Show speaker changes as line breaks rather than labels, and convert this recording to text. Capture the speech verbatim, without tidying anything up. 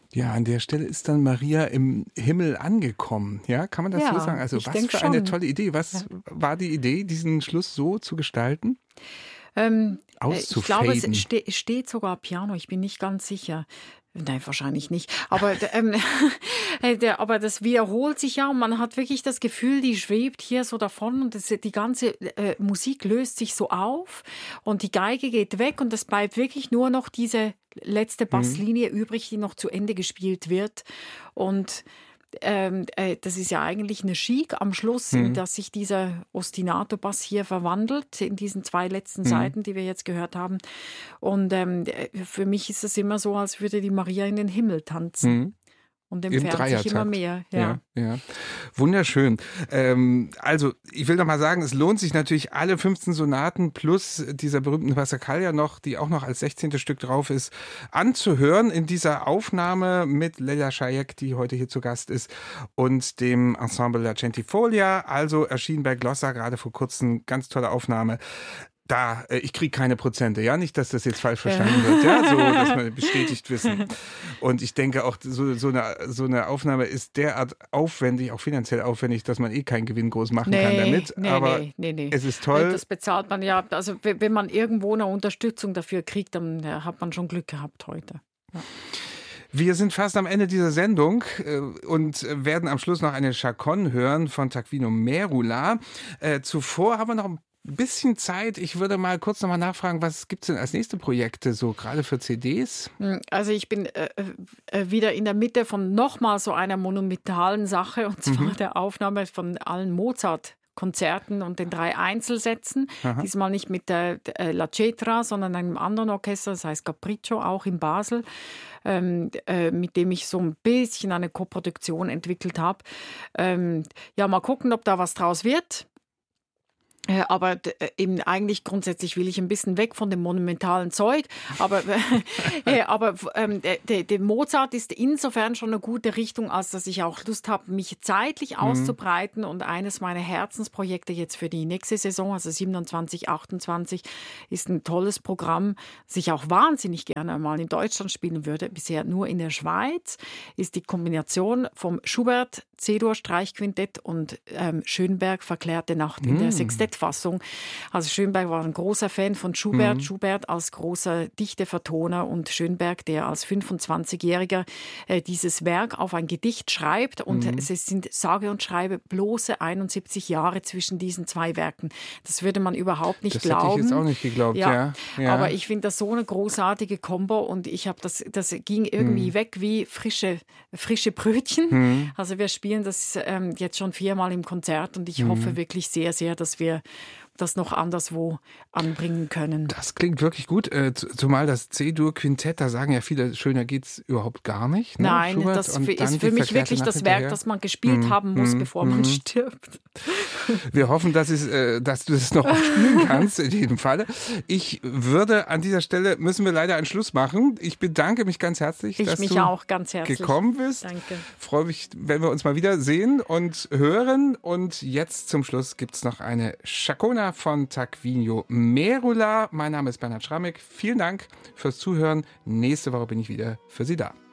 Ja, an der Stelle ist dann Maria im Himmel angekommen. Ja, kann man das
Ja,
so sagen? Also
ich
was
denk
für eine
schon.
tolle Idee. Was
Ja.
war die Idee, diesen Schluss so zu gestalten?
Ähm, äh, ich glaube, es
Auszufaden.
ste steht sogar Piano, ich bin nicht ganz sicher. Nein, wahrscheinlich nicht. Aber, d- ähm, äh, der, aber das wiederholt sich ja und man hat wirklich das Gefühl, die schwebt hier so davon und das, die ganze äh, Musik löst sich so auf und die Geige geht weg und es bleibt wirklich nur noch diese letzte
Mhm.
Basslinie übrig, die noch zu Ende gespielt wird. Und ähm, äh, das ist ja eigentlich eine Chic am Schluss, in
Mhm.
dass sich dieser Ostinato-Bass hier verwandelt, in diesen zwei letzten
Mhm.
Seiten, die wir jetzt gehört haben. Und ähm, äh, für mich ist es immer so, als würde die Maria in den Himmel tanzen
Mhm.
und
Im
entfernt sich immer
Dreiertakt.
mehr.
Ja,
Ja.
ja. Wunderschön. Ähm, also, ich will noch mal sagen, es lohnt sich natürlich alle fünfzehn Sonaten plus dieser berühmten Passacaglia noch, die auch noch als sechzehntes Stück drauf ist, anzuhören in dieser Aufnahme mit Leila Schajek, die heute hier zu Gast ist, und dem Ensemble La Centifolia. Also erschien bei Glossa gerade vor kurzem, ganz tolle Aufnahme. Da, äh, ich kriege keine Prozente, ja, nicht, dass das jetzt falsch verstanden wird, ja, so, dass wir bestätigt wissen. Und ich denke auch, so, so, eine, so eine Aufnahme ist derart aufwendig, auch finanziell aufwendig, dass man eh keinen Gewinn groß machen kann
Nee,
damit.
nee,
Aber
nee, nee, nee.
es ist
Äh,
toll.
Das bezahlt man ja. Also we- wenn man irgendwo eine Unterstützung dafür kriegt, dann äh, hat man schon Glück gehabt heute. Ja.
Wir sind fast am Ende dieser Sendung äh, und werden am Schluss noch eine Chaconne hören von Tarquinio Merula. Äh, zuvor haben wir noch ein bisschen Zeit. Ich würde mal kurz nochmal nachfragen, was gibt es denn als nächste Projekte, so gerade für C Ds?
Hm, Also ich bin äh, äh, wieder in der Mitte von nochmal so einer monumentalen Sache, und zwar
Mhm.
der Aufnahme von allen Mozart-Konzerten und den drei Einzelsätzen.
Aha.
Diesmal nicht mit der äh, La Cetra, sondern einem anderen Orchester, das heißt Capriccio, auch in Basel, ähm, äh, mit dem ich so ein bisschen eine Koproduktion entwickelt habe. Ähm, ja, mal gucken, ob da was draus wird. Äh, Aber d- äh, eben eigentlich grundsätzlich will ich ein bisschen weg von dem monumentalen Zeug. Aber, äh, aber ähm, der, der, der Mozart ist insofern schon eine gute Richtung, als dass ich auch Lust habe, mich zeitlich
Mhm.
auszubreiten. Und eines meiner Herzensprojekte jetzt für die nächste Saison, also siebenundzwanzig, achtundzwanzig, ist ein tolles Programm, das ich auch wahnsinnig gerne mal in Deutschland spielen würde. Bisher nur in der Schweiz ist die Kombination vom Schubert C-Dur-Streichquintett und ähm, Schönberg Verklärte Nacht in der
Mhm.
Sextettfassung. Also Schönberg war ein großer Fan von Schubert,
Mhm.
Schubert als großer Dichtevertoner und Schönberg, der als fünfundzwanzigjähriger äh, dieses Werk auf ein Gedicht schreibt. Und
Mhm.
es sind sage und schreibe bloße einundsiebzig Jahre zwischen diesen zwei Werken. Das würde man überhaupt nicht
Das
glauben.
hätte ich jetzt auch nicht geglaubt, ja.
Ja,
ja.
aber ich finde das so eine großartige Kombo und ich habe das, das ging irgendwie
Hm.
weg wie frische, frische Brötchen.
Hm.
Also wir spielen das ähm, jetzt schon viermal im Konzert und ich
Hm.
hoffe wirklich sehr, sehr, dass wir das noch anderswo anbringen können.
Das klingt wirklich gut, äh, zu- zumal das C-Dur-Quintett, da sagen ja viele, schöner geht's überhaupt gar nicht. Ne?
Nein,
Schubert
das
und
für-
dann
ist
die
für mich
verklärte
wirklich
Nacht
das
hinterher.
Werk, das man gespielt
Hm,
haben muss,
hm,
bevor man
hm.
stirbt.
Wir hoffen, dass, es, äh, dass du es noch oft spielen kannst, in jedem Falle. Ich würde an dieser Stelle, müssen wir leider einen Schluss machen. Ich bedanke mich ganz herzlich,
Ich
dass
mich
du
auch ganz herzlich.
gekommen bist.
Danke.
Freue mich, wenn wir uns mal wieder sehen und hören. Und jetzt zum Schluss gibt es noch eine Chaconne von Tarquinio Merula. Mein Name ist Bernhard Schrammig. Vielen Dank fürs Zuhören. Nächste Woche bin ich wieder für Sie da.